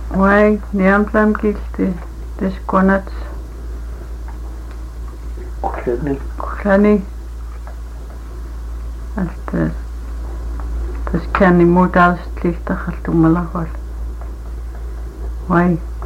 Wai niamplam kilti deskonats kuhlani alta tas kani mutalstlihtaxaltumalaqol wai